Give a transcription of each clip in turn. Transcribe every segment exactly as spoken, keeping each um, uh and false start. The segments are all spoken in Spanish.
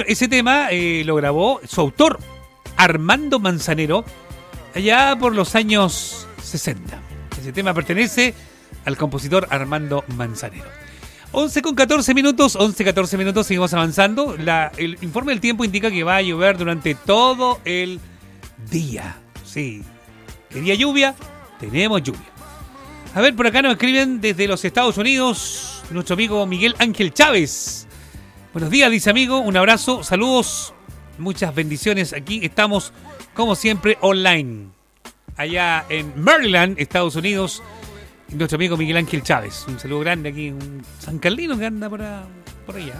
ese tema eh, lo grabó su autor, Armando Manzanero, allá por los años sesenta. Ese tema pertenece al compositor Armando Manzanero. once con catorce minutos, once catorce minutos, seguimos avanzando. La, el informe del tiempo indica que va a llover durante todo el día. Sí, quería lluvia, tenemos lluvia. A ver, por acá nos escriben desde los Estados Unidos nuestro amigo Miguel Ángel Chávez. Buenos días, dice amigo, un abrazo, saludos, muchas bendiciones. Aquí estamos, como siempre, online. Allá en Maryland, Estados Unidos, nuestro amigo Miguel Ángel Chávez. Un saludo grande aquí, un San Carlino que anda por, a, por allá.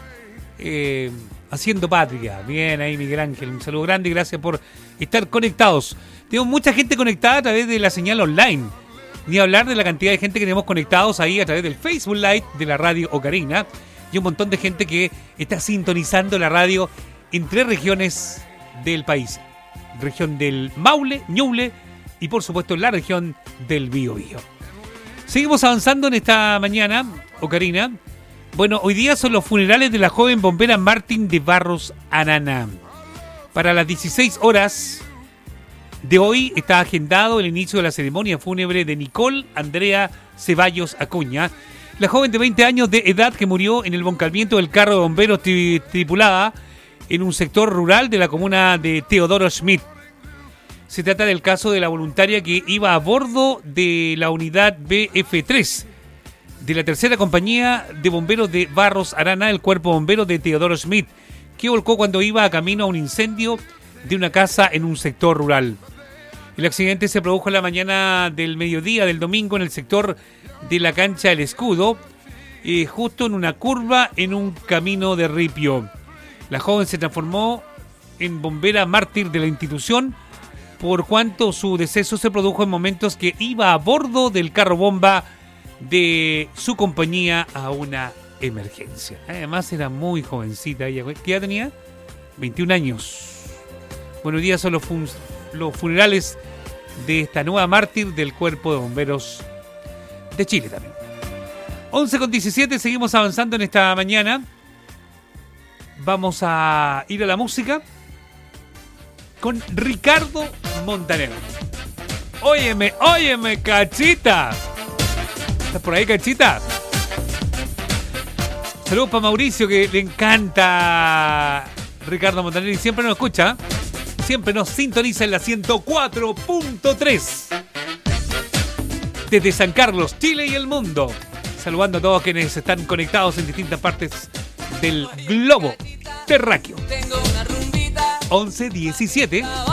Eh, haciendo patria. Bien ahí, Miguel Ángel. Un saludo grande y gracias por estar conectados. Tenemos mucha gente conectada a través de la señal online. Ni hablar de la cantidad de gente que tenemos conectados ahí a través del Facebook Live de la radio Ocarina. Y un montón de gente que está sintonizando la radio en tres regiones del país. Región del Maule, Ñuble y por supuesto la región del Biobío. Seguimos avanzando en esta mañana, Ocarina. Bueno, hoy día son los funerales de la joven bombera Martín de Barros Arana. Para las dieciséis horas de hoy está agendado el inicio de la ceremonia fúnebre de Nicole Andrea Ceballos Acuña, la joven de veinte años de edad que murió en el volcamiento del carro de bomberos tri- tripulada en un sector rural de la comuna de Teodoro Schmidt. Se trata del caso de la voluntaria que iba a bordo de la unidad B F tres de la tercera compañía de bomberos de Barros Arana, el cuerpo bombero de Teodoro Schmidt, que volcó cuando iba a camino a un incendio de una casa en un sector rural. El accidente se produjo en la mañana del mediodía del domingo en el sector de la cancha del Escudo, eh, justo en una curva en un camino de ripio. La joven se transformó en bombera mártir de la institución, por cuanto su deceso se produjo en momentos que iba a bordo del carro bomba de su compañía a una emergencia. Además era muy jovencita ella. ¿Qué edad tenía? veintiún años. Buenos días, son los, fun- los funerales de esta nueva mártir del Cuerpo de Bomberos de Chile también. once con diecisiete, seguimos avanzando en esta mañana. Vamos a ir a la música con Ricardo Montaner. Óyeme, óyeme, Cachita. ¿Estás por ahí, Cachita? Saludos para Mauricio, que le encanta Ricardo Montaner y siempre nos escucha. Siempre nos sintoniza en la ciento cuatro punto tres. Desde San Carlos, Chile y el mundo. Saludando a todos quienes están conectados en distintas partes del globo terráqueo. once diecisiete